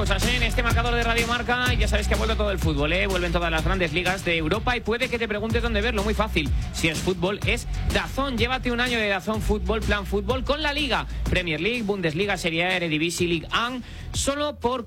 Cosas en este marcador de Radio Marca, ya sabes que vuelve todo el fútbol, vuelven todas las grandes ligas de Europa y puede que te preguntes dónde verlo, muy fácil. Si es fútbol, es DAZN. Llévate un año de DAZN Fútbol, Plan Fútbol con la Liga, Premier League, Bundesliga, Serie A, Eredivisie, Ligue 1, solo por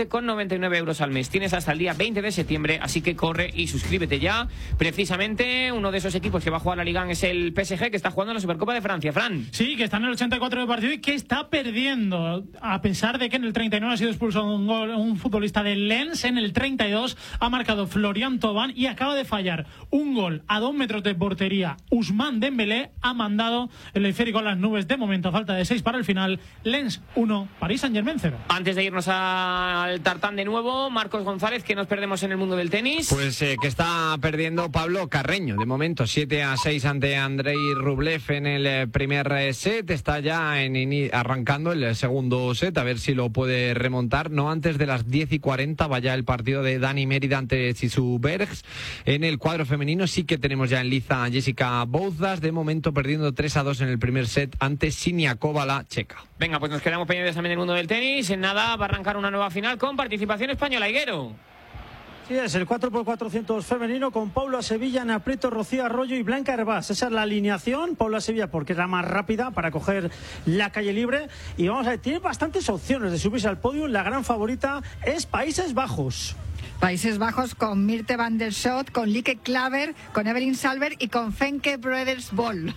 14,99 euros al mes. Tienes hasta el día 20 de septiembre, así que corre y suscríbete ya. Precisamente uno de esos equipos que va a jugar la Liga 1 es el PSG, que está jugando en la Supercopa de Francia. Fran. Sí, que está en el 84 de partido y que está perdiendo, a pesar de que en el 39 ha sido expulsado un futbolista del Lens. En el 32 ha marcado Florian Thauvin y acaba de fallar un gol a 2 metros de portería. Ousmane Dembélé ha mandado el esférico a las nubes. De momento, a falta de 6 para el final. Lens 1, Paris Saint-Germain 0. Antes de irnos al tartán de nuevo, Marcos González, ¿qué nos perdemos en el mundo del tenis? Pues que está perdiendo Pablo Carreño. De momento 7-6 ante Andrei Rublev en el primer set. Está ya arrancando el segundo set, a ver si lo puede remontar. No antes de las 10:40 vaya el partido de Dani Mérida ante Sisu Bergs. En el cuadro femenino sí que tenemos ya en liza a Jessica Bouzas, de momento perdiendo 3-2 en el primer set ante Siniakova, la checa. Venga, pues nos quedamos pendientes también del mundo del tenis. En nada va a arrancar una nueva final con participación española. Higuero. Sí, es el 4x400 femenino con Paula Sevilla, Ana Prieto, Rocío Arroyo y Blanca Hervás. Esa es la alineación. Paula Sevilla porque es la más rápida para coger la calle libre. Y vamos a ver, tiene bastantes opciones de subirse al podio. La gran favorita es Países Bajos. Países Bajos con Mirte van der Schot, con Lieke Klaver, con Evelyn Salver y con Femke Broeders-Bol.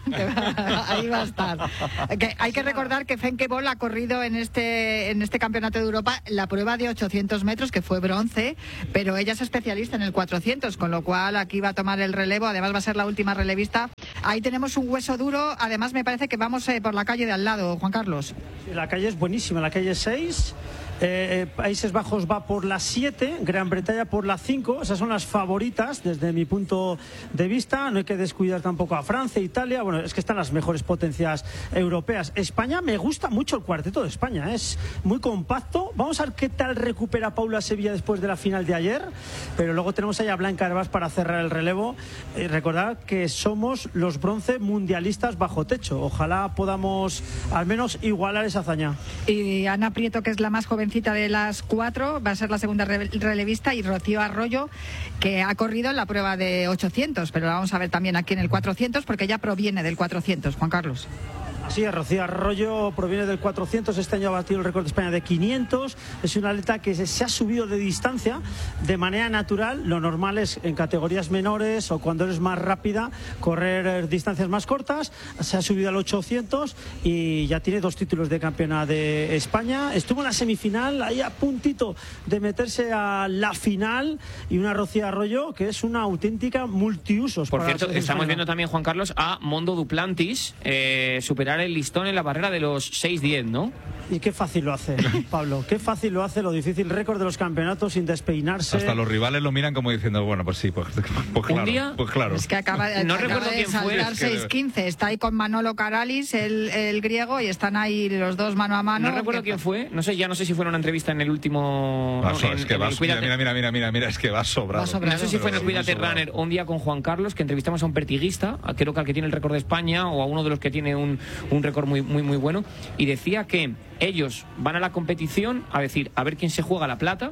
Ahí va a estar. Hay que recordar que Femke Bol ha corrido en este campeonato de Europa la prueba de 800 metros, que fue bronce, pero ella es especialista en el 400, con lo cual aquí va a tomar el relevo. Además va a ser la última relevista. Ahí tenemos un hueso duro. Además me parece que vamos por la calle de al lado, Juan Carlos. La calle es buenísima, la calle 6. Países Bajos va por la 7, Gran Bretaña por la 5. Esas son las favoritas desde mi punto de vista. No hay que descuidar tampoco a Francia, Italia. Bueno, es que están las mejores potencias europeas. España, me gusta mucho el cuarteto de España, es muy compacto. Vamos a ver qué tal recupera Paula Sevilla después de la final de ayer, pero luego tenemos ahí a Blanca Hervás para cerrar el relevo. Recordad que somos los bronce mundialistas bajo techo. Ojalá podamos al menos igualar esa hazaña. Y Ana Prieto, que es la más jovencita de las 4, va a ser la segunda relevista, y Rocío Arroyo, que ha corrido en la prueba de 800, pero la vamos a ver también aquí en el 400 porque ella proviene del 400, Juan Carlos. Sí, Rocío Arroyo proviene del 400, este año ha batido el récord de España de 500, es una atleta que se ha subido de distancia de manera natural. Lo normal es en categorías menores o cuando eres más rápida correr distancias más cortas. Se ha subido al 800 y ya tiene 2 títulos de campeona de España. Estuvo en la semifinal, ahí a puntito de meterse a la final, y una Rocío Arroyo que es una auténtica multiusos. Por cierto, estamos viendo también, Juan Carlos, a Mondo Duplantis superar el listón en la barrera de los 6:10, ¿no? Y qué fácil lo hace, Pablo, qué fácil lo hace, lo difícil, récord de los campeonatos sin despeinarse. Hasta los rivales lo miran como diciendo, bueno, pues sí, pues claro. ¿Un día? Pues claro. Es que acaba de saltar 6:15, está ahí con Manolo Karalis, el griego, y están ahí los dos mano a mano. No recuerdo quién fue, no sé si fue una entrevista en el último... Es que vas, mira, es que va sobrado. No sé si fue en el Cuídate Runner un día con Juan Carlos, que entrevistamos a un pertiguista, creo que al que tiene el récord de España, o a uno de los que tiene un récord muy bueno, y decía que ellos van a la competición a decir a ver quién se juega la plata,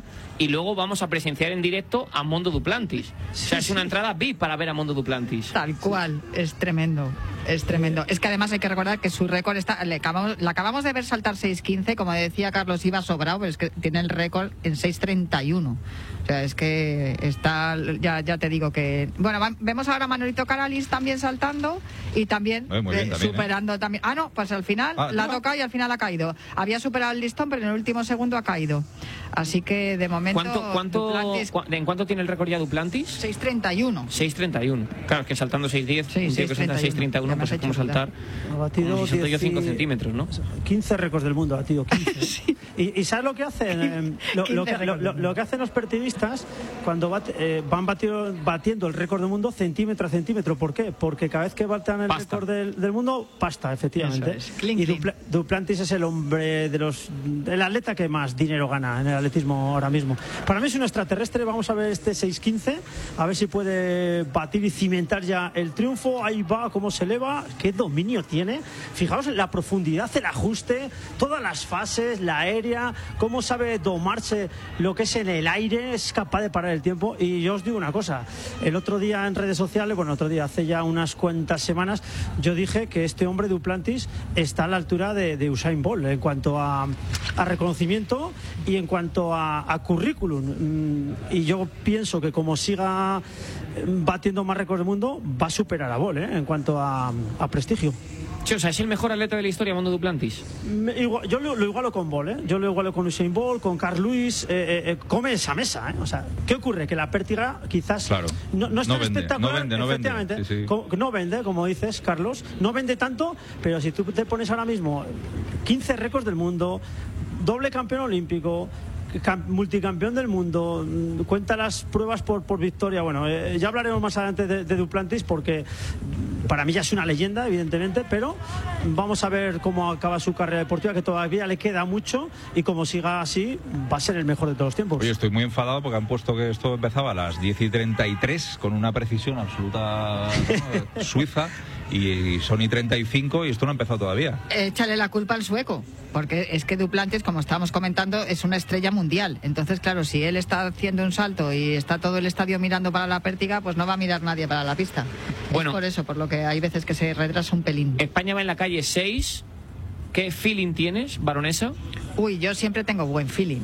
y luego vamos a presenciar en directo a Mondo Duplantis. O sea, es una entrada VIP para ver a Mondo Duplantis. Tal cual, es tremendo. Es tremendo. Es que además hay que recordar que su récord está... La acabamos de ver saltar 6:15, como decía Carlos, iba sobrado, pero es que tiene el récord en 6:31. O sea, es que está... Ya te digo que... Bueno, vemos ahora a Manolito Karalis también saltando y también, superando también... Ah, no, pues al final la ha tocado y al final ha caído. Había superado el listón, pero en el último segundo ha caído. Así que de momento... ¿En cuánto tiene el récord ya Duplantis? 6:31. 6:31. Claro, es que saltando 6:10, un tío que salta 6:31, pues es como saltar. Ha batido 5 centímetros, ¿no? 15 récords del mundo ha batido, 15. Sí. ¿Y sabes lo que hacen? Lo que hacen los pertivistas cuando van batiendo el récord del mundo centímetro a centímetro. ¿Por qué? Porque cada vez que baten el récord del mundo, pasta, efectivamente. Y Duplantis es el hombre, el atleta que más dinero gana en el atletismo ahora mismo. Para mí es un extraterrestre. Vamos a ver este 6.15, a ver si puede batir y cimentar ya el triunfo. Ahí va, cómo se eleva, qué dominio tiene. Fijaos en la profundidad, el ajuste, todas las fases, la aérea, cómo sabe domarse lo que es en el aire, es capaz de parar el tiempo. Y yo os digo una cosa, el otro día en redes sociales, hace ya unas cuantas semanas, yo dije que este hombre Duplantis está a la altura de Usain Bolt en cuanto a reconocimiento y en cuanto a currículum. Y yo pienso que como siga batiendo más récords del mundo, va a superar a Bolt en cuanto a prestigio. Sí, o sea, ¿es el mejor atleta de la historia, Mondo Duplantis? Yo lo igualo con Bolt, Yo lo igualo con Usain Bolt, con Carl Lewis. Come esa mesa, O sea, ¿qué ocurre? Que la pértiga quizás no es tan espectacular. No vende. Sí. No vende, como dices, Carlos. No vende tanto, pero si tú te pones ahora mismo 15 récords del mundo, doble campeón olímpico, multicampeón del mundo, cuenta las pruebas por victoria. Bueno, ya hablaremos más adelante de Duplantis, porque para mí ya es una leyenda, evidentemente, pero vamos a ver cómo acaba su carrera deportiva, que todavía le queda mucho, y como siga así va a ser el mejor de todos los tiempos. Oye, estoy muy enfadado porque han puesto que esto empezaba a las 10:33 con una precisión absoluta suiza, y son y 35 y esto no ha empezado todavía. Échale la culpa al sueco, porque es que Duplantis, como estábamos comentando, es una estrella mundial. Entonces, claro, si él está haciendo un salto y está todo el estadio mirando para la pértiga, pues no va a mirar nadie para la pista. Bueno, es por eso, por lo que hay veces que se retrasa un pelín. España va en la calle 6. ¿Qué feeling tienes, baronesa? Uy, yo siempre tengo buen feeling.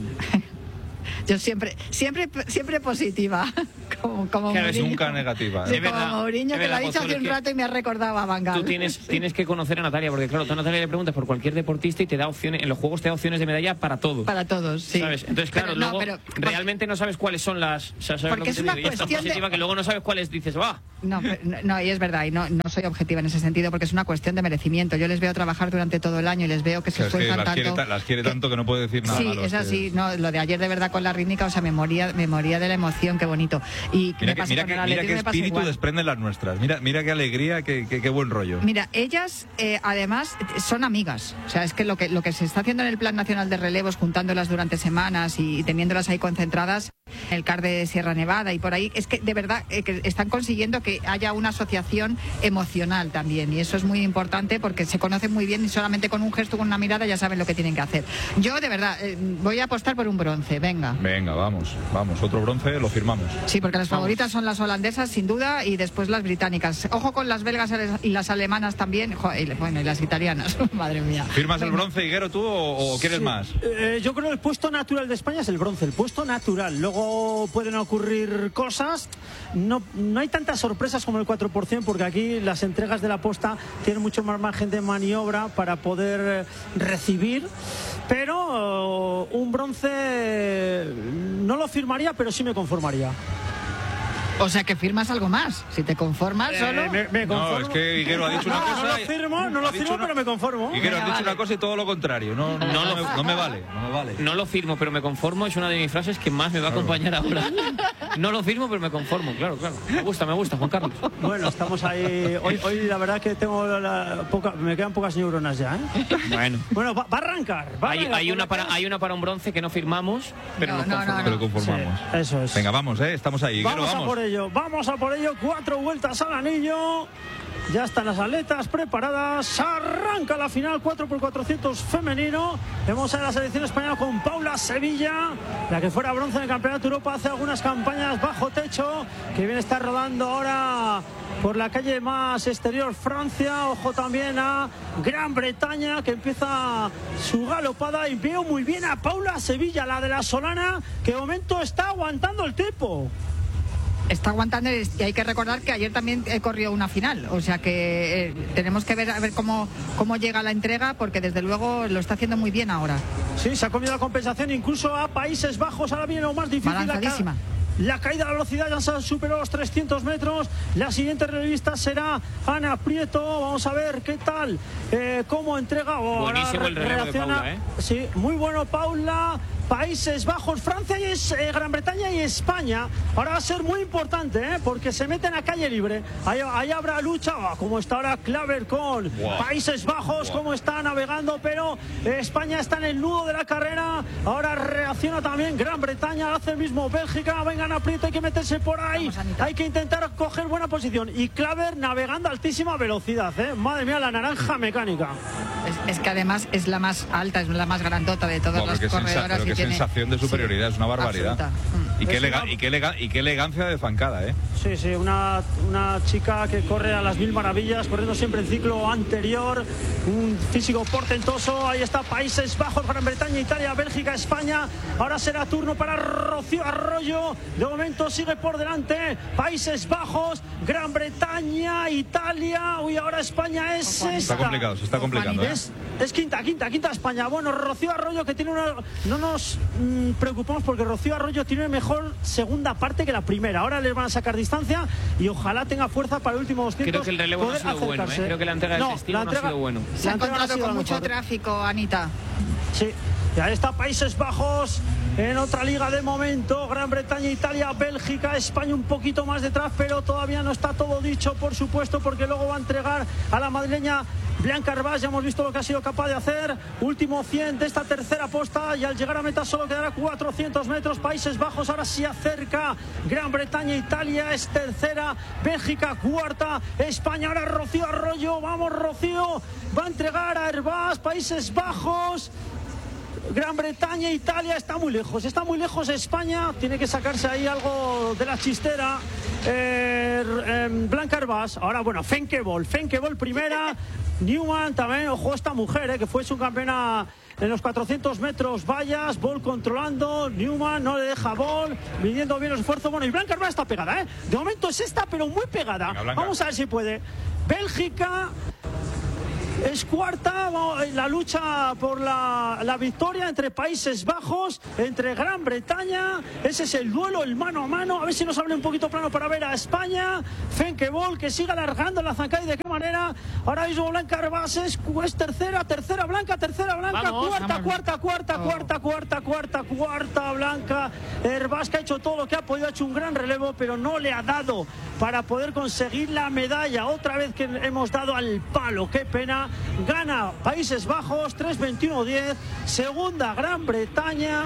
Yo siempre positiva. Como claro, Mourinho. Nunca negativa. Sí, como Mourinho, que lo ha dicho hace un rato y me ha recordado a Van Gaal. Tú tienes que conocer a Natalia, porque claro, tú a Natalia le preguntas por cualquier deportista y te da opciones, en los juegos te da opciones de medalla para todo. Para todos, sí. ¿Sabes? Entonces, claro, realmente no sabes cuáles son las... O sea, ¿sabes porque lo que es una cuestión positiva, que luego no sabes cuáles dices, ¡va! No, y es verdad, y no soy objetiva en ese sentido, porque es una cuestión de merecimiento. Yo les veo trabajar durante todo el año y les veo que se esfuerzan tanto. Las quiere tanto que no puede decir nada. Sí, es así. No, lo de ayer de verdad con la rítmica, o sea, me moría de la emoción, qué bonito. Y mira qué espíritu desprenden las nuestras. Mira qué alegría, qué buen rollo. Mira, ellas además son amigas. O sea, es que lo que se está haciendo en el Plan Nacional de Relevos, juntándolas durante semanas y teniéndolas ahí concentradas, en el CAR de Sierra Nevada y por ahí, es que de verdad que están consiguiendo que haya una asociación emocional también, y eso es muy importante porque se conocen muy bien y solamente con un gesto, con una mirada ya saben lo que tienen que hacer. Yo de verdad voy a apostar por un bronce, venga, vamos, otro bronce lo firmamos. Sí, porque las favoritas son las holandesas sin duda y después las británicas. Ojo con las belgas y las alemanas también, bueno, y las italianas. Madre mía. ¿Firmas el bronce, Higuero, tú o quieres más? Yo creo que el puesto natural de España es el bronce, el puesto natural. Luego pueden ocurrir cosas. No hay tantas sorpresas como el 4%, porque aquí las entregas de la posta tienen mucho más margen de maniobra para poder recibir. Pero un bronce no lo firmaría, pero sí me conformaría. O sea, que firmas algo más. Si te conformas solo... me conformo. No, es que Higuero ha dicho una cosa... No lo firmo, pero me conformo. Higuero, has dicho una cosa y todo lo contrario. No me vale. No lo firmo, pero me conformo. Es una de mis frases que más me va a acompañar ahora. No lo firmo, pero me conformo. Claro. Me gusta, Juan Carlos. Bueno, estamos ahí. Hoy la verdad que tengo me quedan pocas neuronas ya, Bueno, va a arrancar. Hay una para un bronce que no firmamos, pero nos conformamos. Sí, eso es. Venga, vamos, estamos ahí. Higuero, Vamos a por ello, 4 vueltas al anillo. Ya están las atletas preparadas. Arranca la final 4x400 femenino. Vemos a la selección española con Paula Sevilla, la que fuera bronce en el Campeonato de Europa hace algunas campañas bajo techo, que viene a estar rodando ahora por la calle más exterior Francia. Ojo también a Gran Bretaña, que empieza su galopada, y veo muy bien a Paula Sevilla, la de la Solana, que de momento está aguantando el tipo. Está aguantando, y hay que recordar que ayer también corrió una final, o sea que tenemos que ver a ver cómo llega la entrega, porque desde luego lo está haciendo muy bien ahora. Sí, se ha comido la compensación incluso a Países Bajos. Ahora viene lo más difícil. Balanzadísima. La caída de la velocidad, ya se superó los 300 metros. La siguiente relevista será Ana Prieto. Vamos a ver qué tal, cómo entrega. Buenísimo el relevo de Paula, Sí, muy bueno Paula Países Bajos, Francia y Gran Bretaña y España. Ahora va a ser muy importante, porque se meten a calle libre. Ahí habrá lucha, como está ahora Klaver con Países Bajos, como está navegando, pero España está en el nudo de la carrera. Ahora reacciona también Gran Bretaña, hace el mismo Bélgica. Vengan, aprieta, hay que meterse por ahí. Hay que intentar coger buena posición. Y Klaver navegando a altísima velocidad, Madre mía, la naranja mecánica. Es que además es la más alta, es la más grandota de todas las corredoras. Pero qué sensación de superioridad, es una barbaridad. Y qué elegancia de zancada, Sí, una chica que corre a las mil maravillas, corriendo siempre en ciclo anterior, un físico portentoso. Ahí está Países Bajos, Gran Bretaña, Italia, Bélgica, España. Ahora será turno para Rocío Arroyo. De momento sigue por delante Países Bajos, Gran Bretaña, Italia. Uy, ahora España es sexta. Está complicado, se está complicando. Es quinta España. Bueno, Rocío Arroyo, que tiene no nos preocupamos porque Rocío Arroyo tiene mejor segunda parte que la primera. Ahora les van a sacar distancia y ojalá tenga fuerza para el último 200. Creo que el relevo no ha sido bueno, Creo que la entrega del testigo no ha sido bueno. Se ha encontrado con mucho tráfico, Anita. Sí, y ahí está Países Bajos en otra liga de momento. Gran Bretaña, Italia, Bélgica, España un poquito más detrás, pero todavía no está todo dicho, por supuesto, porque luego va a entregar a la madrileña Blanca Herbás. Ya hemos visto lo que ha sido capaz de hacer. Último 100 de esta tercera posta y al llegar a meta solo quedará 400 metros. Países Bajos ahora se acerca. Gran Bretaña, Italia es tercera. Bélgica cuarta. España ahora Rocío Arroyo. Vamos, Rocío. Va a entregar a Herbás. Países Bajos. Gran Bretaña, Italia, está muy lejos España, tiene que sacarse ahí algo de la chistera. Blanca Herbás, ahora bueno, Fenkebol primera, Newman también, ojo esta mujer, que fue subcampeona en los 400 metros vallas. Bol controlando, Newman no le deja Bol, midiendo bien los esfuerzos. Bueno, y Blanca Herbás está pegada, de momento es esta, pero muy pegada. Venga, vamos a ver si puede. Bélgica es cuarta, la lucha por la victoria entre Países Bajos, entre Gran Bretaña. Ese es el duelo, el mano a mano. A ver si nos abre un poquito plano para ver a España. Fenkebol, que sigue alargando la zancada. ¿Y de qué manera? Ahora mismo Blanca Herbás es tercera Blanca. Vamos, cuarta Blanca Herbás, que ha hecho todo lo que ha podido, ha hecho un gran relevo, pero no le ha dado para poder conseguir la medalla. Otra vez que hemos dado al palo, qué pena. Gana Países Bajos 3:21:10, segunda Gran Bretaña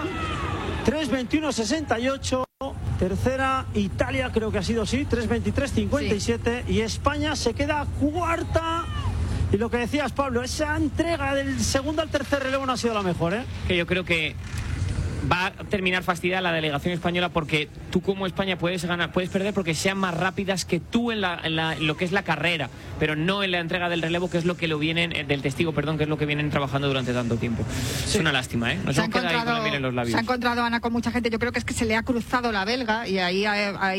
3:21:68, tercera Italia, creo que ha sido 3:23:57, y España se queda cuarta. Y lo que decías, Pablo, esa entrega del segundo al tercer relevo no ha sido la mejor, Que yo creo que va a terminar fastidiada la delegación española, porque tú como España puedes perder porque sean más rápidas que tú en lo que es la carrera, pero no en la entrega del relevo, que es lo que del testigo, perdón, que es lo que vienen trabajando durante tanto tiempo. Sí. Es una lástima, Nos hemos quedado ahí con la miel en los labios. Se ha encontrado Ana con mucha gente. Yo creo que es que se le ha cruzado la belga y ahí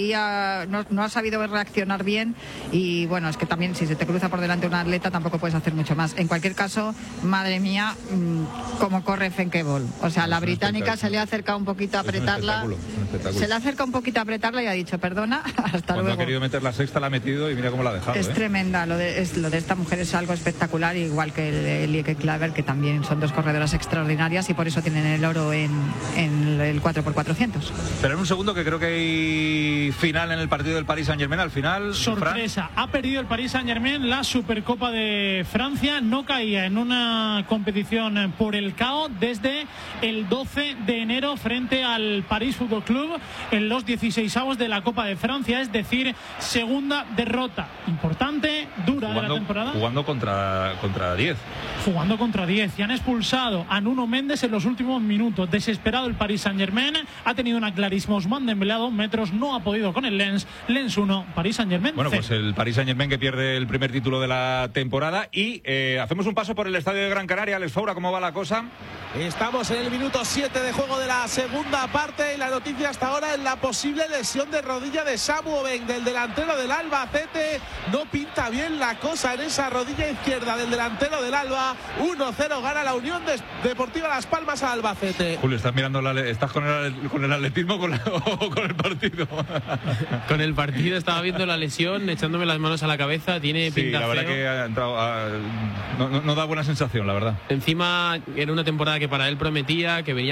no ha sabido reaccionar bien, y bueno, es que también si se te cruza por delante un atleta tampoco puedes hacer mucho más. En cualquier caso, madre mía, cómo corre Fenkebol. O sea, la británica se le ha acercado un poquito a apretarla. Se le acerca un poquito a apretarla y ha dicho perdona, hasta Cuando luego. Ha querido meter la sexta, la ha metido y mira cómo la ha dejado. Es tremenda, lo de esta mujer es algo espectacular, igual que el Lieke Klaver, que también son dos corredoras extraordinarias y por eso tienen el oro en el 4x400. Pero en un segundo, que creo que hay final en el partido del Paris Saint-Germain. Al final, sorpresa, ha perdido el Paris Saint-Germain la Supercopa de Francia. No caía en una competición por el KO desde el 12 de enero frente al París Fútbol Club en los 16avos de la Copa de Francia, es decir, segunda derrota importante, dura de la temporada. Jugando contra 10. Jugando contra 10 y han expulsado a Nuno Méndez en los últimos minutos. Desesperado el Paris Saint-Germain, ha tenido una clarísima Ousmane Dembélé a 2 metros, no ha podido con el Lens 1, Paris Saint-Germain. Bueno, pues el Paris Saint-Germain, que pierde el primer título de la temporada. Y hacemos un paso por el estadio de Gran Canaria. Alex Faura, ¿cómo va la cosa? Estamos en el minuto 7 de juego de la segunda parte, y la noticia hasta ahora es la posible lesión de rodilla de Samu Obeng, del delantero del Albacete. No pinta bien la cosa en esa rodilla izquierda del delantero del Alba. 1-0 gana la Unión Deportiva Las Palmas al Albacete. Julio, ¿estás con el atletismo o con el partido? Con el partido, estaba viendo la lesión, echándome las manos a la cabeza, tiene pinta la verdad feo. que ha entrado no da buena sensación, la verdad. Encima era una temporada que para él prometía, que venía con ganas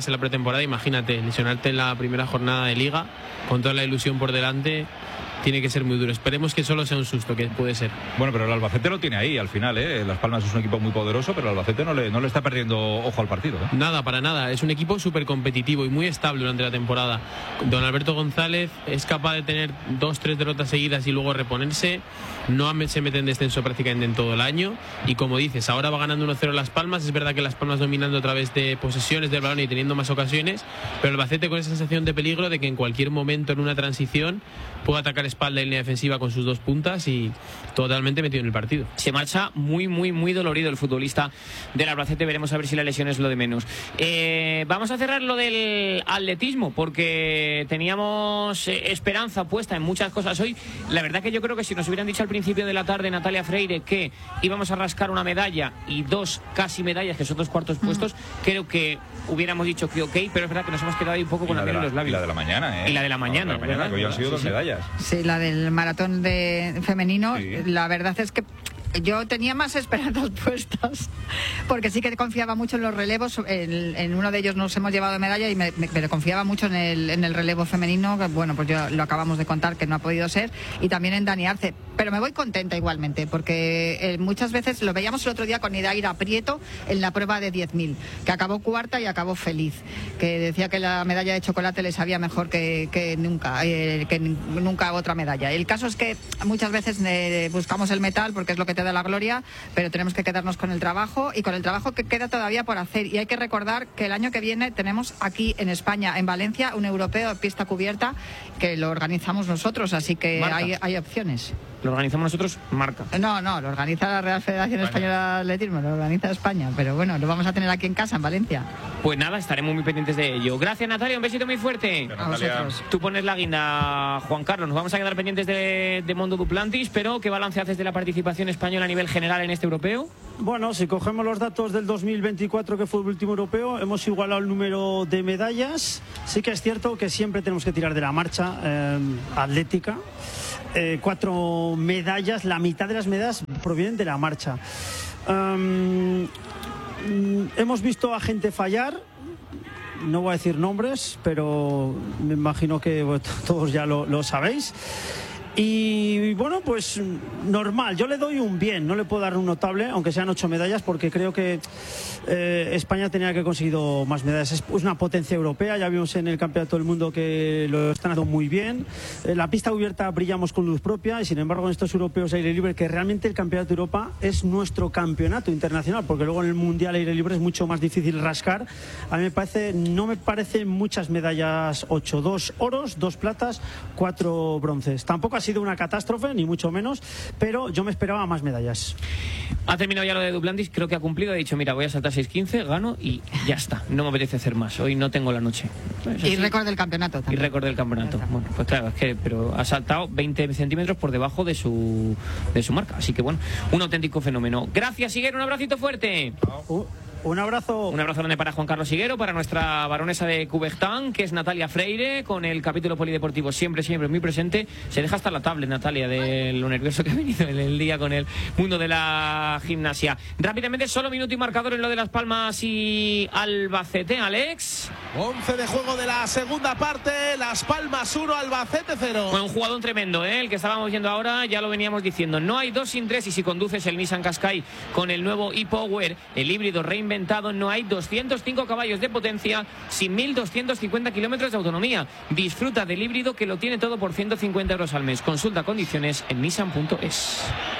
lesionarse en la pretemporada, imagínate, lesionarte en la primera jornada de Liga, con toda la ilusión por delante, tiene que ser muy duro. Esperemos que solo sea un susto, que puede ser. Bueno, pero el Albacete lo tiene ahí al final, ¿eh? Las Palmas es un equipo muy poderoso, pero el Albacete no le está perdiendo ojo al partido, ¿eh? Nada, para nada. Es un equipo súper competitivo y muy estable durante la temporada. Don Alberto González es capaz de tener 2-3 derrotas seguidas y luego reponerse. No se mete en descenso prácticamente en todo el año. Y como dices, ahora va ganando 1-0 Las Palmas. Es verdad que Las Palmas dominando a través de posesiones del balón y teniendo más ocasiones, pero el Albacete con esa sensación de peligro de que en cualquier momento en una transición puede atacar espalda en línea defensiva con sus 2 puntas y totalmente metido en el partido. Se marcha muy, muy, muy dolorido el futbolista del Albacete. Veremos a ver si la lesión es lo de menos. Vamos a cerrar lo del atletismo, porque teníamos esperanza puesta en muchas cosas hoy. La verdad que yo creo que si nos hubieran dicho al principio de la tarde, Natalia Freire, que íbamos a rascar una medalla y 2 casi medallas, que son 2 cuartos puestos, creo que hubiéramos dicho que ok, pero es verdad que nos hemos quedado ahí un poco con la miel en los labios. Y la de la mañana, ¿eh? Y la de la mañana, que hoy han sido 2 medallas. Sí, la del maratón femenino, sí. La verdad es que yo tenía más esperanzas puestas, porque sí que confiaba mucho en los relevos. En uno de ellos nos hemos llevado medalla y me confiaba mucho en el relevo femenino, que, bueno, pues yo lo acabamos de contar que no ha podido ser, y también en Dani Arce. Pero me voy contenta igualmente, porque muchas veces lo veíamos el otro día con Idaira Prieto en la prueba de 10.000, que acabó cuarta y acabó feliz, que decía que la medalla de chocolate le sabía mejor que nunca otra medalla. El caso es que muchas veces buscamos el metal porque es lo que te da la gloria, pero tenemos que quedarnos con el trabajo y con el trabajo que queda todavía por hacer. Y hay que recordar que el año que viene tenemos aquí en España, en Valencia, un europeo de pista cubierta que lo organizamos nosotros, así que hay opciones. ¿Lo organizamos nosotros? Marca. No, lo organiza la Real Federación Española de Atletismo, lo organiza España, pero bueno, lo vamos a tener aquí en casa, en Valencia. Pues nada, estaremos muy pendientes de ello. Gracias, Natalia, un besito muy fuerte. A vosotros. Tú pones la guinda, Juan Carlos. Nos vamos a quedar pendientes de Mondo Duplantis, pero ¿qué balance haces de la participación española a nivel general en este europeo? Bueno, si cogemos los datos del 2024, que fue el último europeo, hemos igualado el número de medallas. Sí que es cierto que siempre tenemos que tirar de la marcha atlética. 4 medallas, la mitad de las medallas provienen de la marcha. Hemos visto a gente fallar, no voy a decir nombres, pero me imagino que todos ya lo sabéis. Y bueno, pues normal, yo le doy un bien, no le puedo dar un notable, aunque sean 8 medallas, porque creo que España tenía que haber conseguido más medallas. Es una potencia europea, ya vimos en el Campeonato del Mundo que lo están haciendo muy bien. La pista cubierta brillamos con luz propia, y sin embargo en estos europeos aire libre, que realmente el Campeonato de Europa es nuestro campeonato internacional, porque luego en el Mundial aire libre es mucho más difícil rascar. A mí no me parecen muchas medallas 8, 2 oros, 2 platas, 4 bronces. Tampoco ha sido una catástrofe, ni mucho menos, pero yo me esperaba más medallas. Ha terminado ya lo de Duplantis, creo que ha cumplido, ha dicho, mira, voy a saltar 6.15, gano y ya está, no me apetece hacer más, hoy no tengo la noche. Y récord del campeonato también. Y récord del campeonato. Bueno, pues claro, pero ha saltado 20 centímetros por debajo de su marca, así que bueno, un auténtico fenómeno. Gracias, Higuero, un abracito fuerte. Un abrazo. Un abrazo grande para Juan Carlos Higuero, para nuestra baronesa de Coubertin, que es Natalia Freire, con el capítulo polideportivo siempre muy presente. Se deja hasta la tablet, Natalia, de lo nervioso que ha venido en el día con el mundo de la gimnasia. Rápidamente, solo minuto y marcador en lo de Las Palmas y Albacete, Alex. 11 de juego de la segunda parte, Las Palmas 1, Albacete 0. Fue un jugador tremendo, el que estábamos viendo ahora, ya lo veníamos diciendo. No hay 2 sin 3, y si conduces el Nissan Qashqai con el nuevo e-Power, el híbrido reinventado, no hay 205 caballos de potencia sin 1.250 kilómetros de autonomía. Disfruta del híbrido, que lo tiene todo por 150 euros al mes. Consulta condiciones en nissan.es.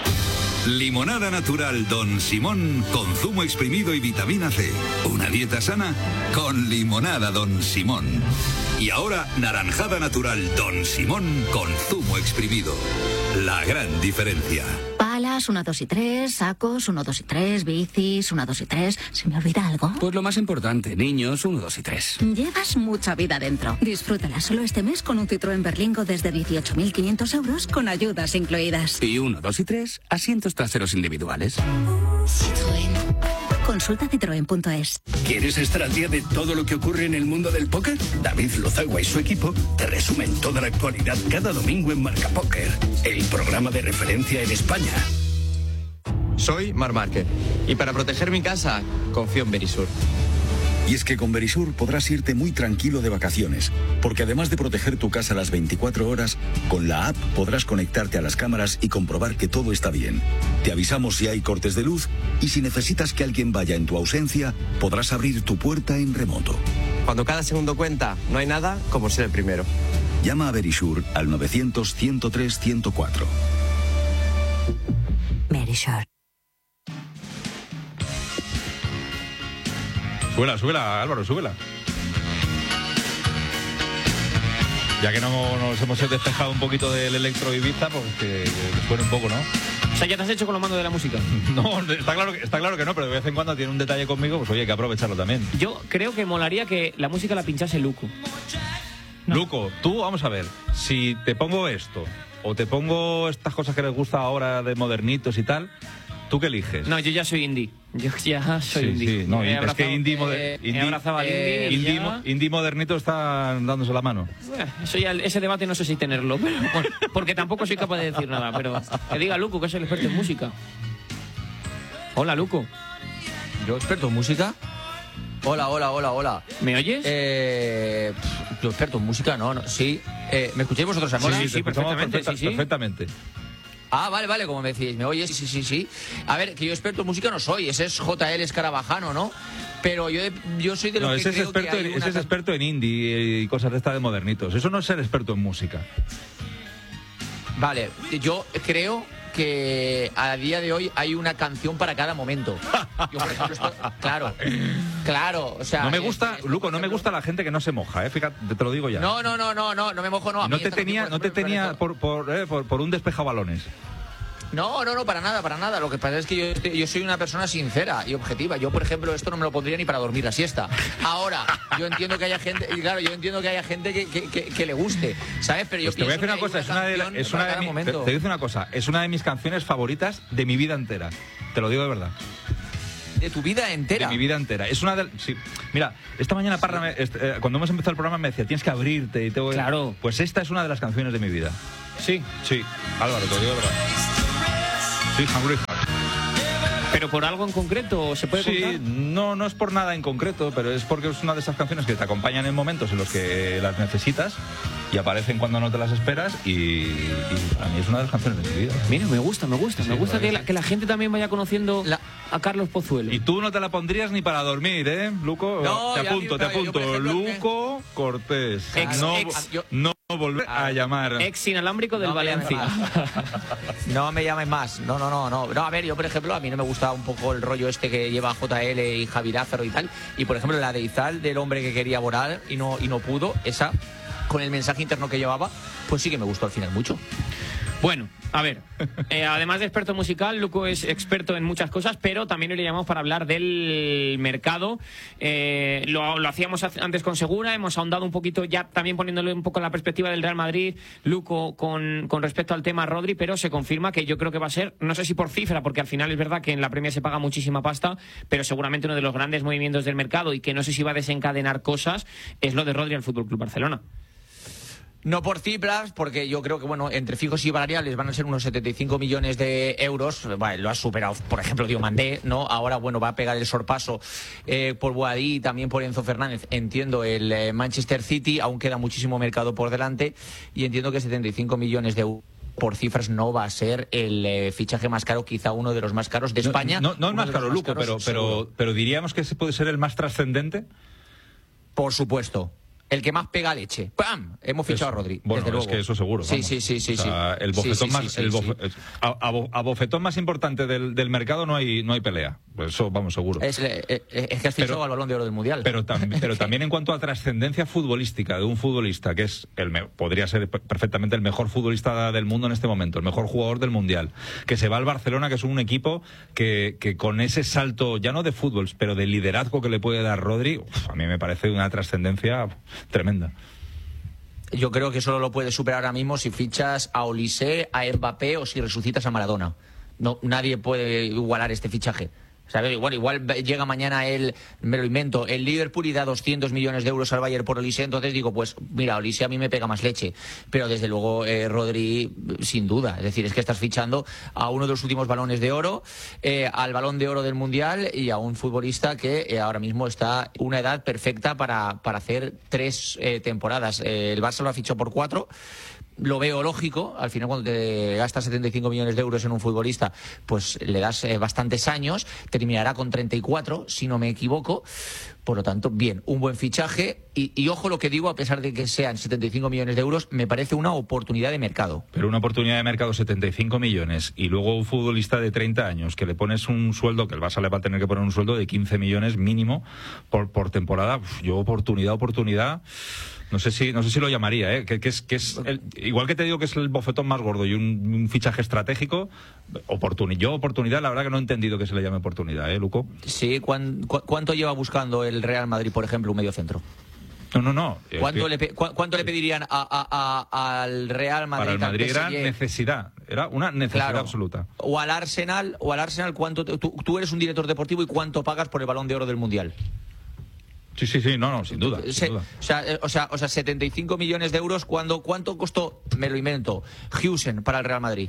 Limonada natural Don Simón con zumo exprimido y vitamina C. Una dieta sana con limonada Don Simón. Y ahora naranjada natural Don Simón con zumo exprimido. La gran diferencia. Palas, 1, 2 y 3, sacos, 1, 2 y 3, bicis, 1, 2 y 3. ¿Se me olvida algo? Pues lo más importante, niños, 1, 2 y 3. Llevas mucha vida dentro. Disfrútala solo este mes con un Citroën Berlingo desde 18.500 euros con ayudas incluidas. Y 1, 2 y 3, asientos traseros individuales. Citroën. Consulta citroen.es. ¿Quieres estar al día de todo lo que ocurre en el mundo del póker? David Lozagua y su equipo te resumen toda la actualidad cada domingo en Marca Póker, el programa de referencia en España. Soy Marc Márquez y para proteger mi casa confío en Verisur. Y es que con Verisur podrás irte muy tranquilo de vacaciones, porque además de proteger tu casa las 24 horas, con la app podrás conectarte a las cámaras y comprobar que todo está bien. Te avisamos si hay cortes de luz y si necesitas que alguien vaya en tu ausencia, podrás abrir tu puerta en remoto. Cuando cada segundo cuenta, no hay nada como ser el primero. Llama a Verisur al 900-103-104. Verisur. Súbela, Álvaro, súbela. Ya que no nos hemos despejado un poquito del Electro Ibiza, pues que suene un poco, ¿no? O sea, ¿ya te has hecho con los mandos de la música? No, está claro que no, pero de vez en cuando tiene un detalle conmigo, pues oye, hay que aprovecharlo también. Yo creo que molaría que la música la pinchase Luco. No. Luco, tú, vamos a ver, si te pongo esto, o te pongo estas cosas que les gusta ahora de modernitos y tal, ¿tú qué eliges? No, yo ya soy indie. Yo ya soy indie. Sí, no, es que indie modernito está dándose la mano. Eso ya, ese debate no sé si tenerlo, pero, bueno, porque tampoco soy capaz de decir nada. Pero que diga Luco, que es el experto en música. Hola, Luco. ¿Yo experto en música? Hola. ¿Me oyes? Yo experto en música, no. Sí. ¿Me escucháis vosotros ahora? Sí, perfectamente. Ah, vale, como me decís, ¿me oyes? Sí. A ver, que yo experto en música no soy, ese es JL Escarabajano, ¿no? Pero yo soy de los que creo que hay ese es experto en indie y cosas de estas de modernitos. Eso no es ser experto en música. Vale, yo creo que a día de hoy hay una canción para cada momento. Yo, por ejemplo, claro, o sea... No me gusta, Luco, no me gusta la gente que no se moja, fíjate, te lo digo ya. No me mojo, no. No te tenía por un despejabalones. No, para nada. Lo que pasa es que yo soy una persona sincera y objetiva. Yo, por ejemplo, esto no me lo pondría ni para dormir la siesta. Ahora, yo entiendo que haya gente, que le guste, ¿sabes? Pero yo pues te voy a decir una cosa, te digo una cosa, es una de mis canciones favoritas de mi vida entera. Te lo digo de verdad. ¿De tu vida entera? De mi vida entera. Es una de... Sí. Mira, esta mañana Parra, cuando hemos empezado el programa me decía, tienes que abrirte y te voy... Claro. Pues esta es una de las canciones de mi vida. Sí. Sí, Álvaro, te lo digo de verdad. Sí, Hungry Heart. ¿Pero por algo en concreto se puede contar? Sí, no es por nada en concreto, pero es porque es una de esas canciones que te acompañan en momentos en los que las necesitas y aparecen cuando no te las esperas y a mí es una de las canciones de mi vida. Mira, me gusta que la gente también vaya conociendo a Carlos Pozuelo. Y tú no te la pondrías ni para dormir, ¿eh, Luco? No, te apunto. Ejemplo, Luco Cortés. No volver a llamar. Ex inalámbrico del Valencia. No me llames más. No. A ver, yo, por ejemplo, a mí no me gusta un poco el rollo este que lleva JL y Javi Lázaro y tal. Y, por ejemplo, la de Izal, del hombre que quería volar y no pudo, esa, con el mensaje interno que llevaba, pues sí que me gustó al final mucho. Bueno, a ver, además de experto musical, Luco es experto en muchas cosas, pero también le llamamos para hablar del mercado. Lo hacíamos antes con Segura, hemos ahondado un poquito ya también poniéndole un poco en la perspectiva del Real Madrid, Luco, con respecto al tema Rodri, pero se confirma que yo creo que va a ser, no sé si por cifra, porque al final es verdad que en la Premier se paga muchísima pasta, pero seguramente uno de los grandes movimientos del mercado y que no sé si va a desencadenar cosas es lo de Rodri al FC Barcelona. No por cifras, porque yo creo que, bueno, entre fijos y variables van a ser unos 75 millones de euros. Vale, lo ha superado, por ejemplo, Diomandé, ¿no? Ahora, bueno, va a pegar el sorpaso por Boadí y también por Enzo Fernández. Entiendo el Manchester City, aún queda muchísimo mercado por delante y entiendo que 75 millones de euros por cifras no va a ser el fichaje más caro, quizá uno de los más caros de España. No es más caro, Luco, pero diríamos que ese puede ser el más trascendente. Por supuesto. El que más pega leche. ¡Pam! Hemos fichado a Rodri. Bueno, desde luego. Es que eso seguro. Sí. O sea, el bofetón a bofetón más importante del mercado no hay pelea. Eso vamos, seguro. Es que has fichado al Balón de Oro del Mundial. Pero también en cuanto a trascendencia futbolística de un futbolista que es podría ser perfectamente el mejor futbolista del mundo en este momento, el mejor jugador del Mundial, que se va al Barcelona, que es un equipo que con ese salto, ya no de fútbol, pero de liderazgo que le puede dar Rodri, a mí me parece una trascendencia tremenda. Yo creo que solo lo puedes superar ahora mismo si fichas a Olise, a Mbappé o si resucitas a Maradona. No, nadie puede igualar este fichaje. ¿Sabes? Igual llega mañana me lo invento, el Liverpool y da 200 millones de euros al Bayern por Olise, entonces digo, pues mira, Olise a mí me pega más leche. Pero desde luego Rodri, sin duda. Es decir, es que estás fichando a uno de los últimos balones de oro, al balón de oro del Mundial y a un futbolista que ahora mismo está una edad perfecta para hacer 3 temporadas. El Barça lo ha fichado por 4. Lo veo lógico, al final cuando te gastas 75 millones de euros en un futbolista, pues le das bastantes años, terminará con 34, si no me equivoco. Por lo tanto, bien, un buen fichaje y ojo lo que digo, a pesar de que sean 75 millones de euros, me parece una oportunidad de mercado. Pero una oportunidad de mercado, 75 millones, y luego un futbolista de 30 años, que le pones un sueldo, que el Barça le va a tener que poner un sueldo de 15 millones mínimo por temporada. Yo oportunidad... No sé si lo llamaría, que es igual que te digo que es el bofetón más gordo y un fichaje estratégico, oportunidad, la verdad que no he entendido que se le llame oportunidad, Luco. Sí, ¿cuánto lleva buscando el Real Madrid, por ejemplo, un mediocentro? No. ¿Cuánto le pedirían al Real Madrid? Para el Madrid era necesidad, era una necesidad absoluta. O al Arsenal, ¿cuánto tú eres un director deportivo y cuánto pagas por el Balón de Oro del Mundial? Sí, sin duda. O sea, 75 millones de euros, ¿cuánto costó, me lo invento, Heusen para el Real Madrid?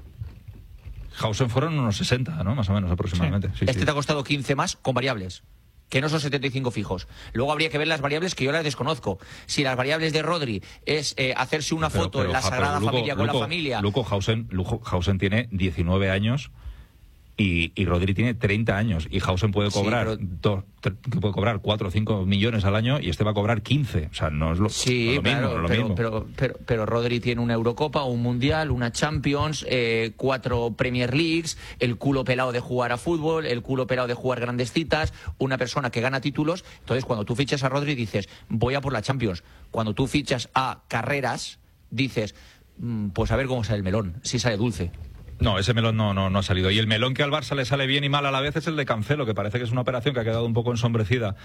Heusen fueron unos 60, ¿no? Más o menos, aproximadamente. Sí. Te ha costado 15 más con variables, que no son 75 fijos. Luego habría que ver las variables, que yo las desconozco. Si las variables de Rodri es hacerse una foto en la Sagrada Familia con la familia... Heusen tiene 19 años... Y Rodri tiene 30 años y Heusen puede cobrar puede cobrar 4 o 5 millones al año y este va a cobrar 15. O sea, no es lo mismo. Pero Rodri tiene una Eurocopa, un Mundial, una Champions, 4 Premier Leagues, el culo pelado de jugar a fútbol, el culo pelado de jugar grandes citas, una persona que gana títulos. Entonces, cuando tú fichas a Rodri dices, voy a por la Champions. Cuando tú fichas a Carreras, dices, pues a ver cómo sale el melón, si sale dulce. No, ese melón no ha salido. Y el melón que al Barça le sale bien y mal a la vez es el de Cancelo, que parece que es una operación que ha quedado un poco ensombrecida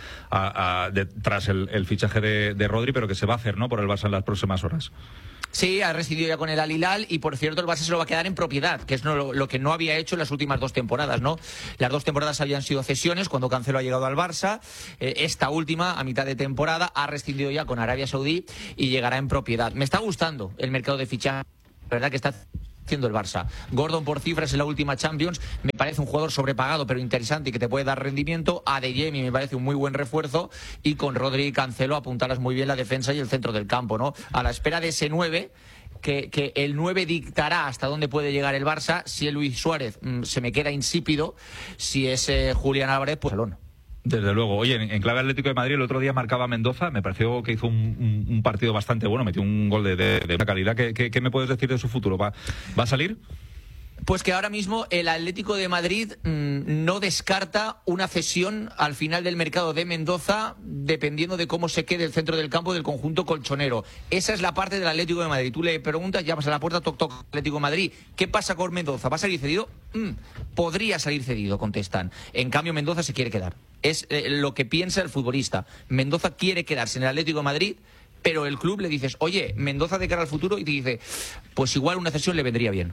tras el fichaje de Rodri, pero que se va a hacer, ¿no?, por el Barça en las próximas horas. Sí, ha rescindido ya con el Al Hilal y, por cierto, el Barça se lo va a quedar en propiedad, que es lo que no había hecho en las últimas 2 temporadas, ¿no? Las 2 temporadas habían sido cesiones cuando Cancelo ha llegado al Barça. Esta última, a mitad de temporada, ha rescindido ya con Arabia Saudí y llegará en propiedad. Me está gustando el mercado de fichaje, la verdad que está haciendo el Barça. Gordon por cifras en la última Champions me parece un jugador sobrepagado pero interesante y que te puede dar rendimiento. Adeyemi me parece un muy buen refuerzo y con Rodri y Cancelo apuntalas muy bien la defensa y el centro del campo, ¿no? A la espera de ese 9 que el 9 dictará hasta dónde puede llegar el Barça. Si es Luis Suárez se me queda insípido, si es Julián Álvarez, pues salón. Desde luego. Oye, en clave Atlético de Madrid el otro día marcaba Mendoza, me pareció que hizo un partido bastante bueno, metió un gol de una calidad. ¿Qué me puedes decir de su futuro? ¿Va a salir? Pues que ahora mismo el Atlético de Madrid no descarta una cesión al final del mercado de Mendoza, dependiendo de cómo se quede el centro del campo del conjunto colchonero. Esa es la parte del Atlético de Madrid. Tú le preguntas, llamas a la puerta, toc toc, Atlético de Madrid, ¿qué pasa con Mendoza? ¿Va a salir cedido? Podría salir cedido, contestan. En cambio, Mendoza se quiere quedar. Es lo que piensa el futbolista. Mendoza quiere quedarse en el Atlético de Madrid, pero el club le dices, oye, Mendoza de cara al futuro, y te dice, pues igual una cesión le vendría bien.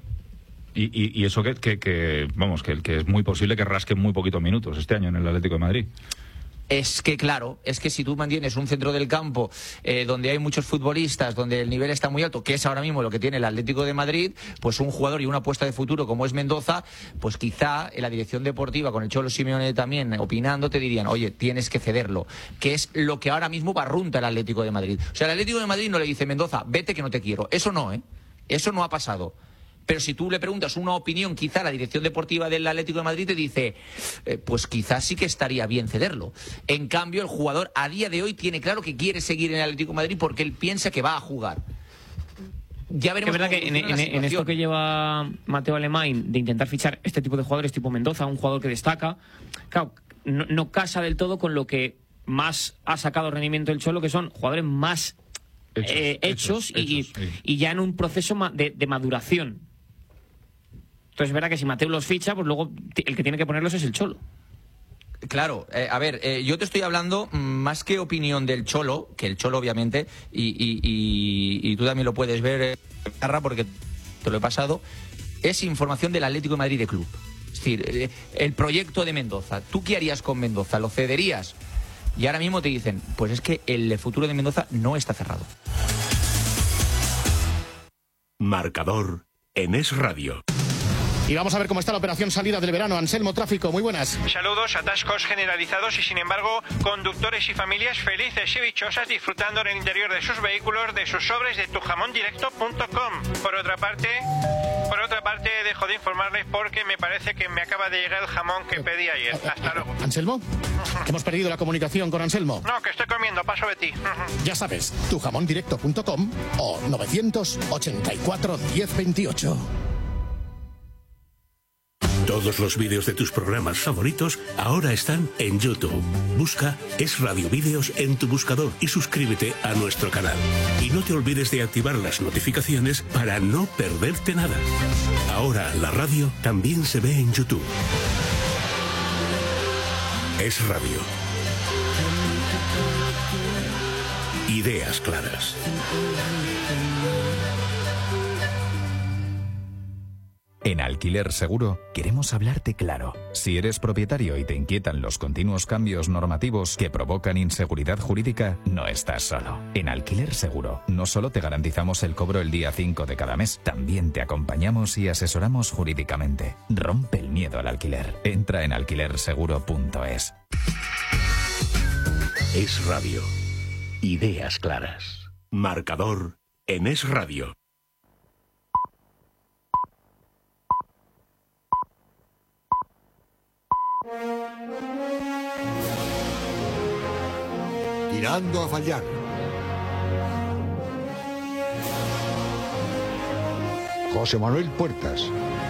Y eso que es muy posible que rasque muy poquitos minutos este año en el Atlético de Madrid. Es que claro, es que si tú mantienes un centro del campo donde hay muchos futbolistas, donde el nivel está muy alto, que es ahora mismo lo que tiene el Atlético de Madrid, pues un jugador y una apuesta de futuro como es Mendoza, pues quizá en la dirección deportiva, con el Cholo Simeone también opinando, te dirían, oye, tienes que cederlo, que es lo que ahora mismo barrunta el Atlético de Madrid. O sea, el Atlético de Madrid no le dice, Mendoza, vete que no te quiero. Eso no, eso no ha pasado. Pero si tú le preguntas una opinión, quizá la dirección deportiva del Atlético de Madrid te dice, pues quizás sí que estaría bien cederlo. En cambio, el jugador a día de hoy tiene claro que quiere seguir en el Atlético de Madrid porque él piensa que va a jugar. Ya veremos. Es verdad que en esto que lleva Mateo Alemán de intentar fichar este tipo de jugadores tipo Mendoza, un jugador que destaca, claro, no casa del todo con lo que más ha sacado rendimiento el Cholo, que son jugadores más hechos y ya en un proceso de maduración. Entonces es verdad que si Mateo los ficha, pues luego el que tiene que ponerlos es el Cholo. Claro, a ver, yo te estoy hablando más que opinión del Cholo, que el Cholo obviamente, y tú también lo puedes ver, porque te lo he pasado, es información del Atlético de Madrid de club. Es decir, el proyecto de Mendoza. ¿Tú qué harías con Mendoza? ¿Lo cederías? Y ahora mismo te dicen, pues es que el futuro de Mendoza no está cerrado. Marcador en Es Radio. Y vamos a ver cómo está la operación salida del verano. Anselmo, tráfico, muy buenas. Saludos, atascos generalizados y sin embargo conductores y familias felices y dichosas disfrutando en el interior de sus vehículos de sus sobres de tujamondirecto.com. Por otra parte, dejo de informarles porque me parece que me acaba de llegar el jamón que pedí ayer. Hasta luego. ¿Anselmo? Hemos perdido la comunicación con Anselmo. No, que estoy comiendo, paso de ti. Ya sabes, tujamondirecto.com o 984 1028. Todos los vídeos de tus programas favoritos ahora están en YouTube. Busca Es Radio Vídeos en tu buscador y suscríbete a nuestro canal. Y no te olvides de activar las notificaciones para no perderte nada. Ahora la radio también se ve en YouTube. Es Radio. Ideas claras. En Alquiler Seguro queremos hablarte claro. Si eres propietario y te inquietan los continuos cambios normativos que provocan inseguridad jurídica, no estás solo. En Alquiler Seguro no solo te garantizamos el cobro el día 5 de cada mes, también te acompañamos y asesoramos jurídicamente. Rompe el miedo al alquiler. Entra en alquilerseguro.es. Es Radio. Ideas claras. Marcador en Es Radio. Tirando a fallar. José Manuel Puertas.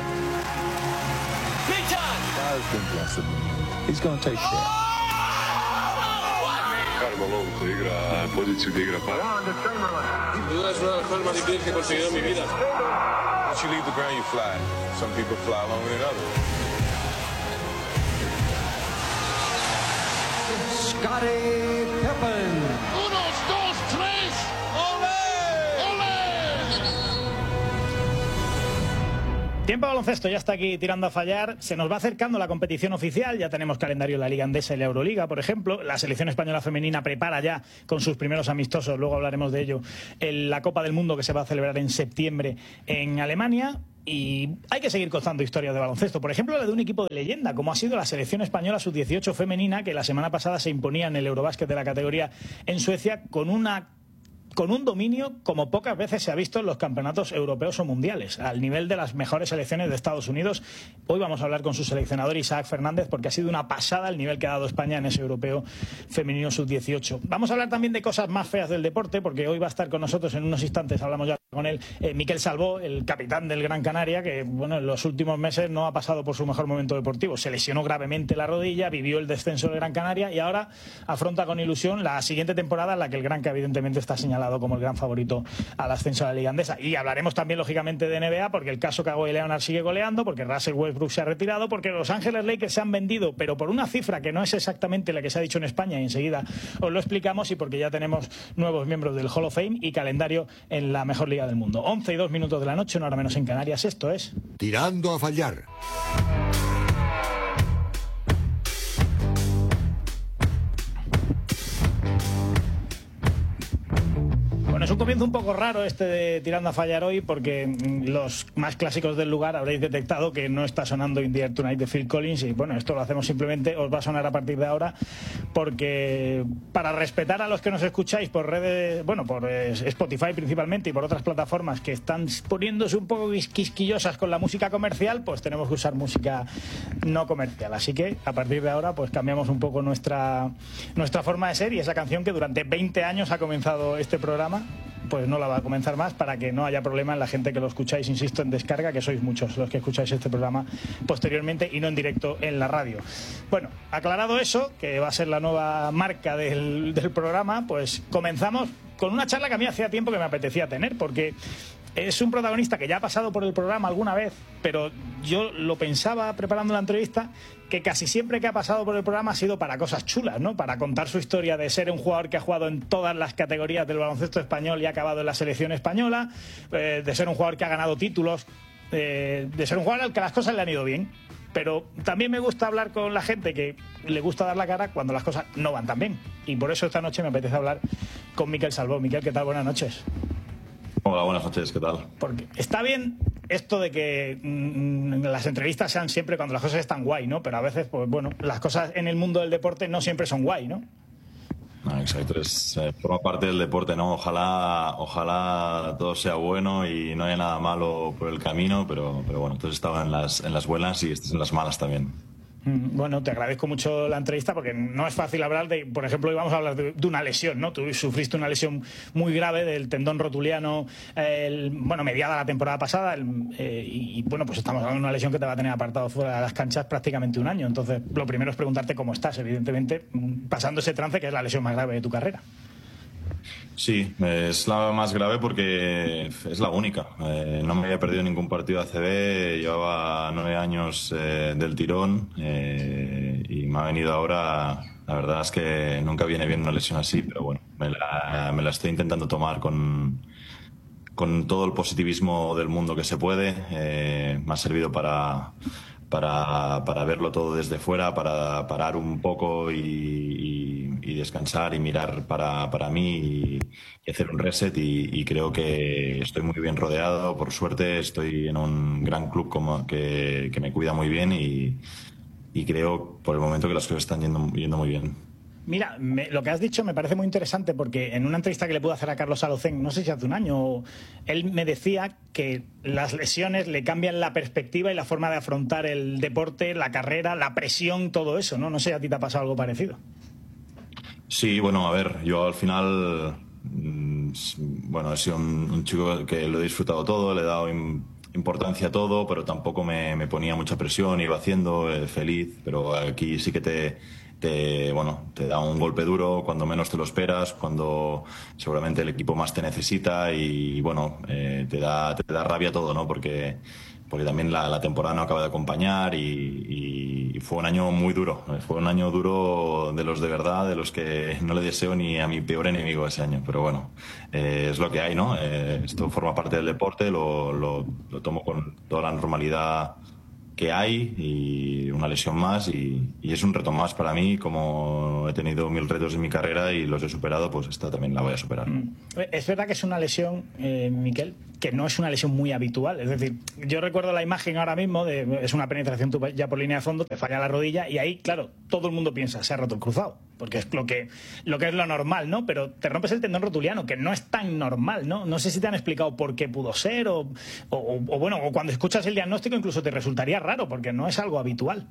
He's going to take care. Carmelo te igra poziciju da igra para. Duda es una de las cosas más difíciles que he conseguido en mi vida. Once you leave the ground, you fly. Some people fly longer than others. Scottie Pippen. 1, 2, 3. ¡Ole! ¡Ole! Tiempo de baloncesto, ya está aquí tirando a fallar. Se nos va acercando la competición oficial. Ya tenemos calendario en la Liga Andesa y la Euroliga, por ejemplo. La selección española femenina prepara ya con sus primeros amistosos, luego hablaremos de ello, la Copa del Mundo que se va a celebrar en septiembre en Alemania. Y hay que seguir contando historias de baloncesto. Por ejemplo, la de un equipo de leyenda, como ha sido la selección española sub-18 femenina, que la semana pasada se imponía en el Eurobásquet de la categoría en Suecia con un dominio como pocas veces se ha visto en los campeonatos europeos o mundiales, al nivel de las mejores selecciones de Estados Unidos. Hoy vamos a hablar con su seleccionador Isaac Fernández, porque ha sido una pasada el nivel que ha dado España en ese europeo femenino sub-18. Vamos a hablar también de cosas más feas del deporte, porque hoy va a estar con nosotros en unos instantes, hablamos ya con él, Miquel Salvó, el capitán del Gran Canaria, que bueno, en los últimos meses no ha pasado por su mejor momento deportivo. Se lesionó gravemente la rodilla, vivió el descenso del Gran Canaria y ahora afronta con ilusión la siguiente temporada, en la que el Gran, que evidentemente está señalado como el gran favorito al ascenso a la Liga Andesa. Y hablaremos también, lógicamente, de NBA, porque el caso Kawhi Leonard sigue goleando, porque Russell Westbrook se ha retirado, porque los Ángeles Lakers se han vendido, pero por una cifra que no es exactamente la que se ha dicho en España, y enseguida os lo explicamos, y porque ya tenemos nuevos miembros del Hall of Fame y calendario en la mejor liga del mundo. 11:02 de la noche, una hora menos en Canarias. Esto es Tirando a fallar. Bueno, es un comienzo un poco raro este de Tirando a fallar hoy, porque los más clásicos del lugar habréis detectado que no está sonando In the Air Tonight de Phil Collins, y bueno, esto lo hacemos simplemente, os va a sonar a partir de ahora, porque para respetar a los que nos escucháis por redes, bueno, por Spotify principalmente y por otras plataformas que están poniéndose un poco quisquillosas con la música comercial, pues tenemos que usar música no comercial. Así que a partir de ahora pues cambiamos un poco nuestra forma de ser, y esa canción que durante 20 años ha comenzado este programa, pues no la va a comenzar más, para que no haya problema en la gente que lo escucháis, insisto, en descarga, que sois muchos los que escucháis este programa posteriormente y no en directo en la radio. Bueno, aclarado eso, que va a ser la nueva marca del programa, pues comenzamos con una charla que a mí hacía tiempo que me apetecía tener, porque es un protagonista que ya ha pasado por el programa alguna vez, pero yo lo pensaba preparando la entrevista, que casi siempre que ha pasado por el programa ha sido para cosas chulas, ¿no? Para contar su historia de ser un jugador que ha jugado en todas las categorías del baloncesto español y ha acabado en la selección española, de ser un jugador que ha ganado títulos, de ser un jugador al que las cosas le han ido bien. pero también me gusta hablar con la gente que le gusta dar la cara cuando las cosas no van tan bien. Y por eso esta noche me apetece hablar con Miquel Salvó. Miquel, ¿qué tal? Buenas noches. Hola, buenas noches, ¿qué tal? Porque está bien esto de que las entrevistas sean siempre cuando las cosas están guay, ¿no? Pero a veces, pues bueno, las cosas en el mundo del deporte no siempre son guay, ¿no? No, exacto, forma parte del deporte, ¿no? Ojalá todo sea bueno y no haya nada malo por el camino, pero bueno, entonces estaba en las buenas y estás en las malas también. Bueno, te agradezco mucho la entrevista porque no es fácil hablar de, por ejemplo, hoy vamos a hablar de una lesión, ¿no? Tú sufriste una lesión muy grave del tendón rotuliano, mediada la temporada pasada y bueno, pues estamos hablando de una lesión que te va a tener apartado fuera de las canchas prácticamente un año. Entonces, lo primero es preguntarte cómo estás, evidentemente, pasando ese trance que es la lesión más grave de tu carrera. Sí, es la más grave porque es la única. No me había perdido ningún partido de ACB, llevaba 9 años del tirón y me ha venido ahora. La verdad es que nunca viene bien una lesión así, pero bueno, me la estoy intentando tomar con todo el positivismo del mundo que se puede. Me ha servido para verlo todo desde fuera, para parar un poco y descansar y mirar para mí y hacer un reset y creo que estoy muy bien rodeado, por suerte estoy en un gran club que me cuida muy bien y creo por el momento que las cosas están yendo muy bien. Mira, lo que has dicho me parece muy interesante porque en una entrevista que le pude hacer a Carlos Alocén, no sé si hace un año, él me decía que las lesiones le cambian la perspectiva y la forma de afrontar el deporte, la carrera, la presión, todo eso, ¿no? No sé si a ti te ha pasado algo parecido. Sí, bueno, a ver, yo al final, he sido un chico que lo he disfrutado todo, le he dado importancia a todo, pero tampoco me ponía mucha presión, iba haciendo, feliz, pero aquí sí que te da un golpe duro cuando menos te lo esperas, cuando seguramente el equipo más te necesita y te da rabia todo, ¿no? Porque también la temporada no acaba de acompañar y fue un año muy duro. Fue un año duro de los de verdad, de los que no le deseo ni a mi peor enemigo ese año. Pero bueno, es lo que hay, ¿no? Esto forma parte del deporte, lo tomo con toda la normalidad que hay y una lesión más y es un reto más para mí. Como he tenido 1000 retos en mi carrera y los he superado, pues esta también la voy a superar. Es verdad que es una lesión, Miquel, que no es una lesión muy habitual. Es decir, yo recuerdo la imagen ahora mismo es una penetración ya por línea de fondo, te falla la rodilla y ahí, claro, todo el mundo piensa, se ha roto el cruzado, porque es lo que es lo normal, ¿no? Pero te rompes el tendón rotuliano, que no es tan normal, ¿no? No sé si te han explicado por qué pudo ser o cuando escuchas el diagnóstico incluso te resultaría raro, porque no es algo habitual.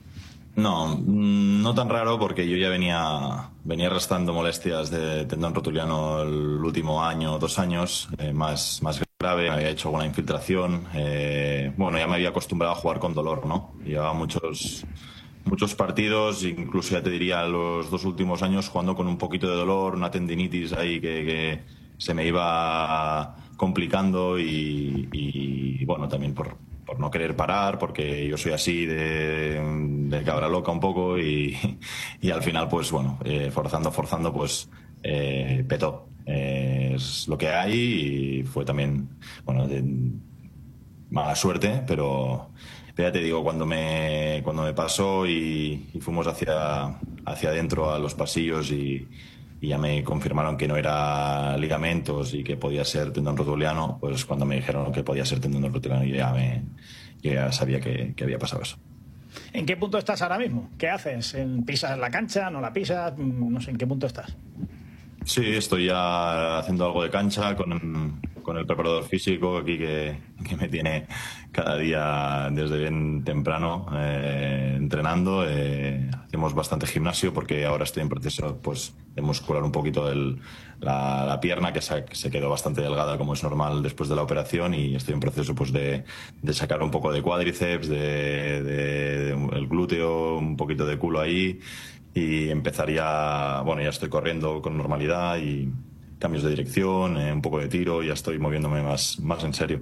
No tan raro porque yo ya venía arrastrando molestias de tendón rotuliano el último año, 2 años, más grave, me había hecho alguna infiltración, ya me había acostumbrado a jugar con dolor, ¿no? Llevaba muchos partidos, incluso ya te diría los 2 últimos años jugando con un poquito de dolor, una tendinitis ahí que se me iba complicando y también por no querer parar, porque yo soy así de cabra loca un poco y al final forzando petó. Es lo que hay y fue también de mala suerte, pero ya te digo, cuando me pasó y fuimos hacia adentro a los pasillos y ya me confirmaron que no era ligamentos y que podía ser tendón rotuliano, pues cuando me dijeron que podía ser tendón rotuliano yo ya sabía que había pasado eso. ¿En qué punto estás ahora mismo? ¿Qué haces? ¿Pisas la cancha? ¿No la pisas? No sé, ¿en qué punto estás? Sí, estoy ya haciendo algo de cancha con el preparador físico aquí que me tiene cada día desde bien temprano entrenando. Hacemos bastante gimnasio porque ahora estoy en proceso de muscular un poquito la pierna que se quedó bastante delgada como es normal después de la operación y estoy en proceso de sacar un poco de cuádriceps, de el glúteo, un poquito de culo ahí y empezar ya estoy corriendo con normalidad y cambios de dirección, un poco de tiro, ya estoy moviéndome más en serio.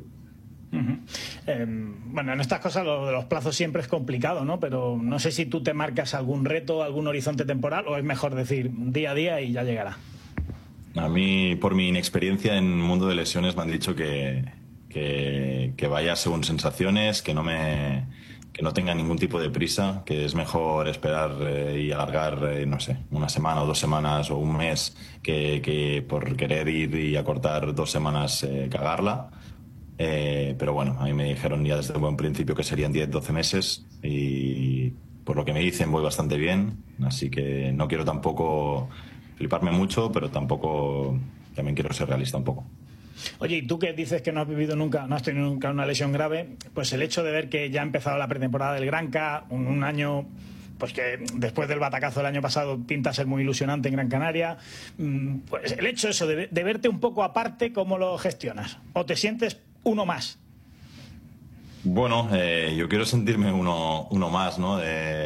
En estas cosas lo de los plazos siempre es complicado, ¿no? Pero no sé si tú te marcas algún reto, algún horizonte temporal o es mejor decir día a día y ya llegará. A mí, por mi inexperiencia en el mundo de lesiones, me han dicho que vaya según sensaciones, que no me no tengan ningún tipo de prisa, que es mejor esperar y alargar, no sé, una semana o 2 semanas o un mes que por querer ir y acortar 2 semanas cagarla. Pero bueno, a mí me dijeron ya desde el buen principio que serían 10-12 meses y por lo que me dicen voy bastante bien, así que no quiero tampoco fliparme mucho, pero tampoco, también quiero ser realista un poco. Oye, y tú que dices que no has vivido nunca, no has tenido nunca una lesión grave, pues el hecho de ver que ya ha empezado la pretemporada del Granca, un año pues que después del batacazo del año pasado pinta ser muy ilusionante en Gran Canaria, pues el hecho eso de verte un poco aparte, ¿cómo lo gestionas? ¿O te sientes uno más? Bueno, yo quiero sentirme uno más, ¿no?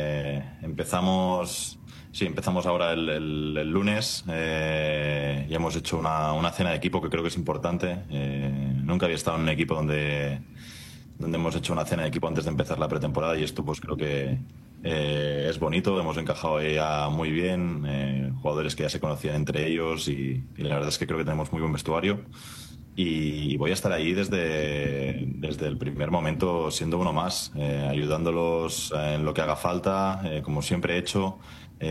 Empezamos ahora el lunes. Ya hemos hecho una cena de equipo que creo que es importante. Nunca había estado en un equipo donde hemos hecho una cena de equipo antes de empezar la pretemporada y esto pues creo que es bonito. Hemos encajado ya muy bien, jugadores que ya se conocían entre ellos y la verdad es que creo que tenemos muy buen vestuario. Y voy a estar ahí desde el primer momento siendo uno más, ayudándolos en lo que haga falta, como siempre he hecho,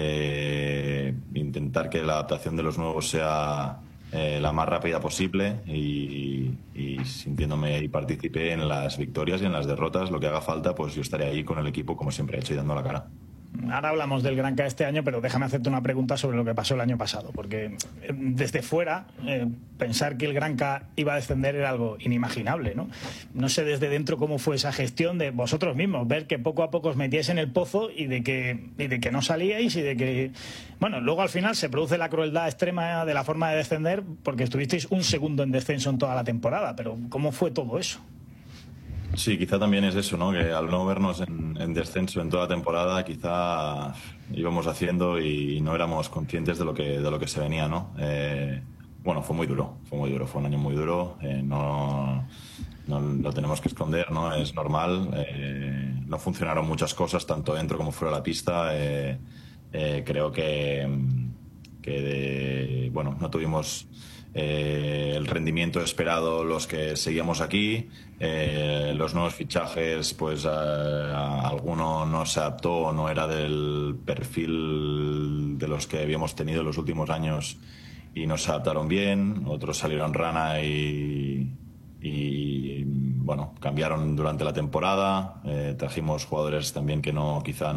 intentar que la adaptación de los nuevos sea la más rápida posible y sintiéndome y participé en las victorias y en las derrotas, lo que haga falta, pues yo estaré ahí con el equipo como siempre he hecho y dando la cara. Ahora hablamos del Granca este año, pero déjame hacerte una pregunta sobre lo que pasó el año pasado, porque desde fuera pensar que el Granca iba a descender era algo inimaginable, ¿no? No sé desde dentro cómo fue esa gestión de vosotros mismos, ver que poco a poco os metíais en el pozo y de que no salíais y de que, bueno, luego al final se produce la crueldad extrema de la forma de descender porque estuvisteis un segundo en descenso en toda la temporada, pero ¿cómo fue todo eso? Sí, quizá también es eso, ¿no? Que al no vernos en descenso en toda la temporada, quizá íbamos haciendo y no éramos conscientes de lo que se venía, ¿no? Bueno, fue muy duro, fue un año muy duro, no lo tenemos que esconder, ¿no? Es normal, no funcionaron muchas cosas, tanto dentro como fuera de la pista, creo que bueno, no tuvimos el rendimiento esperado los que seguíamos aquí, los nuevos fichajes pues alguno no se adaptó o no era del perfil de los que habíamos tenido en los últimos años y no se adaptaron bien, otros salieron rana y bueno, cambiaron durante la temporada, trajimos jugadores también que quizá